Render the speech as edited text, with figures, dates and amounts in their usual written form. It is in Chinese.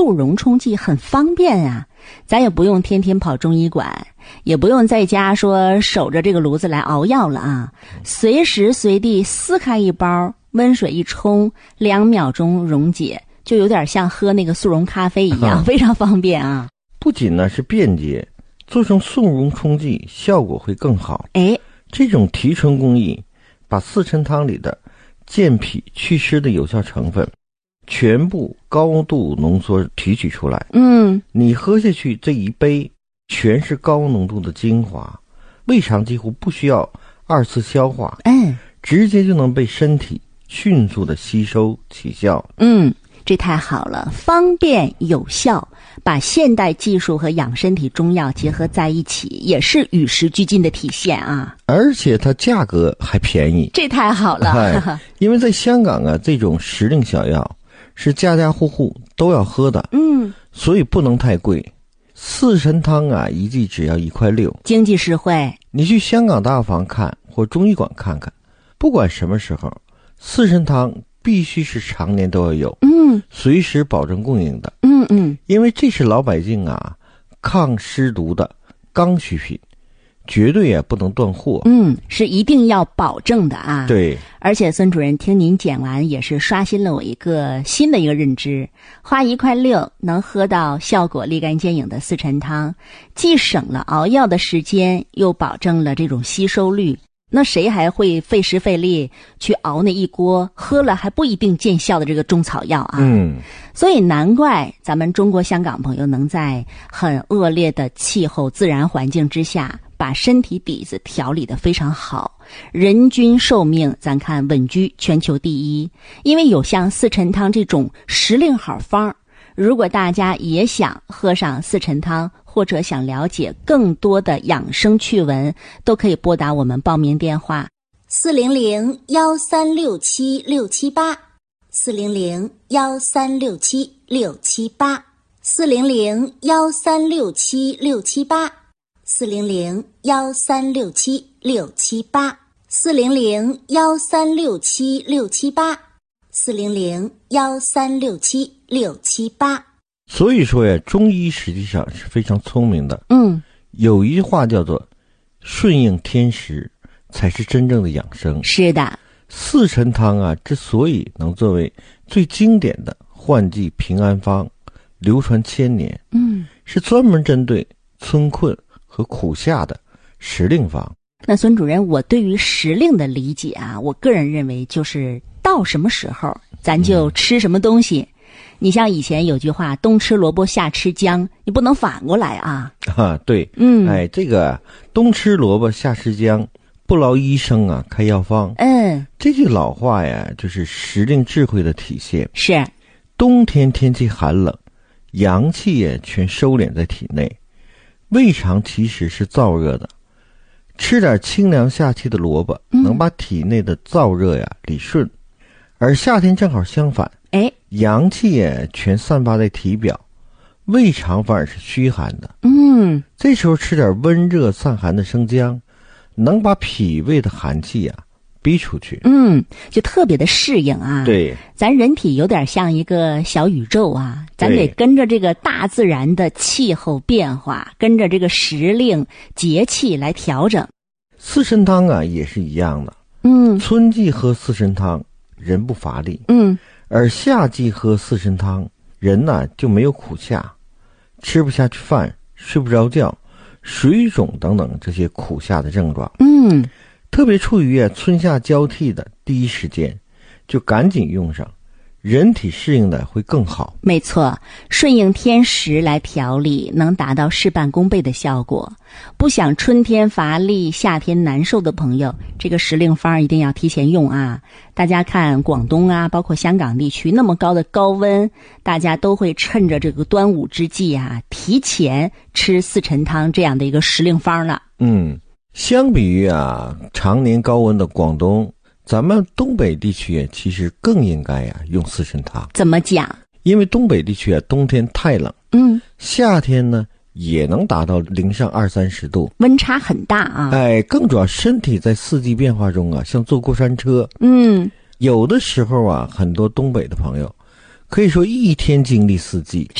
速溶冲剂很方便啊，咱也不用天天跑中医馆，也不用在家说守着这个炉子来熬药了啊，随时随地撕开一包，温水一冲，2秒钟溶解，就有点像喝那个速溶咖啡一样，非常方便啊。 不仅呢是便捷，做成速溶冲剂效果会更好。这种提纯工艺把四陈汤里的健脾祛湿的有效成分全部高度浓缩提取出来。你喝下去这一杯全是高浓度的精华，胃肠几乎不需要2次消化，直接就能被身体迅速的吸收起效。 这太好了，方便有效，把现代技术和养身体中药结合在一起，也是与时俱进的体现啊。 而且它价格还便宜， 这太好了。 因为在香港啊，这种时令小药是家家户户都要喝的，所以不能太贵。四陈汤啊，一剂只要1.6块， 经济实惠。你去香港大药房看或中医馆看看，不管什么时候，四陈汤必须是常年都要有，随时保证供应的。因为这是老百姓啊抗湿毒的刚需品，绝对也不能断货。 是一定要保证的啊。 对。 而且孙主任听您讲完，也是刷新了我一个新的一个认知，花1.6块能喝到效果立竿见影的四陈汤，既省了熬药的时间，又保证了这种吸收率。那谁还会费时费力去熬那一锅喝了还不一定见效的这个中草药啊？所以难怪咱们中国香港朋友能在很恶劣的气候自然环境之下，把身体底子调理得非常好，人均寿命咱看稳居全球第一。因为有像四陈汤这种时令好方，如果大家也想喝上四陈汤，或者想了解更多的养生趣闻，都可以拨打我们报名电话400-1367-678 400-1367-678 400-1367-678 400-1367-678 400-1367-678 400-1367-678。 所以说呀，中医实际上是非常聪明的。有一句话叫做顺应天时才是真正的养生。 是的。 四陈汤啊，之所以能作为最经典的换季平安方，流传千年，是专门针对春困和苦夏的时令方。 那孙主任，我对于时令的理解啊，我个人认为就是到什么时候咱就吃什么东西。你像以前有句话，冬吃萝卜夏吃姜，你不能反过来啊。 对。这个冬吃萝卜夏吃姜，不劳医生啊开药方。这句老话呀，就是时令智慧的体现。 是。 冬天天气寒冷，阳气也全收敛在体内，胃肠其实是燥热的，吃点清凉下气的萝卜，能把体内的燥热呀理顺。而夏天正好相反，阳气也全散发在体表，胃肠反而是虚寒的。这时候吃点温热散寒的生姜，能把脾胃的寒气呀逼出去。 就特别的适应啊。 对。 咱人体有点像一个小宇宙啊，咱得跟着这个大自然的气候变化，跟着这个时令节气来调整。 四陈汤啊也是一样的。春季喝四陈汤人不乏力，而夏季喝四陈汤人呢就没有苦夏，吃不下去饭，睡不着觉，水肿等等这些苦夏的症状。特别处于春夏交替的第一时间，就赶紧用上，人体适应的会更好。 没错，顺应天时来调理，能达到事半功倍的效果。不想春天乏力夏天难受的朋友，这个时令方一定要提前用啊。大家看广东啊，包括香港地区那么高的高温，大家都会趁着这个端午之际啊，提前吃四陈汤这样的一个时令方了。 相比于啊常年高温的广东，咱们东北地区其实更应该用四陈汤。 怎么讲？ 因为东北地区冬天太冷，夏天呢也能达到零上20-30度， 温差很大啊。 更主要身体在四季变化中像坐过山车。有的时候很多东北的朋友可以说一天经历四季，